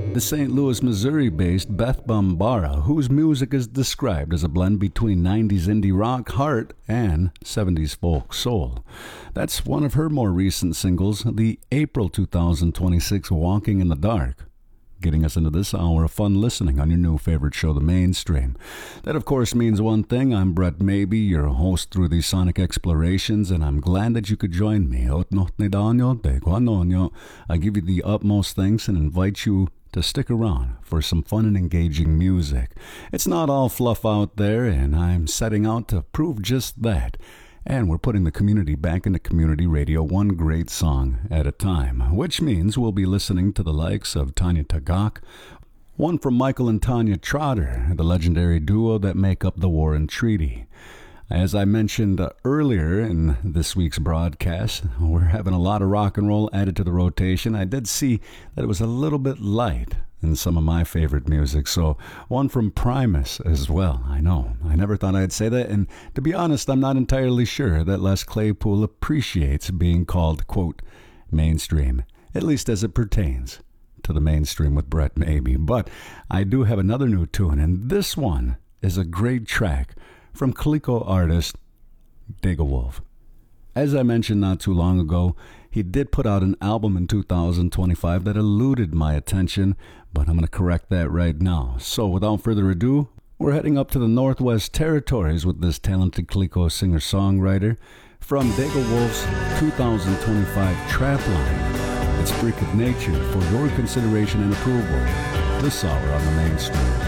The St. Louis, Missouri-based Beth Bambara, whose music is described as a blend between 90s indie rock heart and 70s folk soul. That's one of her more recent singles, the April 2026 Walking in the Dark, getting us into this hour of fun listening on your new favorite show, The Mainstream. That, of course, means one thing. I'm Brett Maybe, your host through these sonic explorations, and I'm glad that you could join me. I give you the utmost thanks and invite you to stick around for some fun and engaging music. It's not all fluff out there, and I'm setting out to prove just that. And we're putting the community back into community radio one great song at a time, which means we'll be listening to the likes of Tanya Tagaq, one from Michael and Tanya Trotter, the legendary duo that make up the War and Treaty. As I mentioned earlier in this week's broadcast, we're having a lot of rock and roll added to the rotation. I did see that it was a little bit light in some of my favorite music, so one from Primus as well. I know, I never thought I'd say that, and to be honest, I'm not entirely sure that Les Claypool appreciates being called, quote, mainstream, at least as it pertains to the mainstream with Brett Maybe. But I do have another new tune, and this one is a great track from Coleco artist Dega Wolf. As I mentioned not too long ago, he did put out an album in 2025 that eluded my attention, but I'm going to correct that right now. So without further ado, we're heading up to the Northwest Territories with this talented Coleco singer-songwriter from Dega Wolf's 2025 Trap Line. It's Freak of Nature for your consideration and approval this hour on The Mainstream.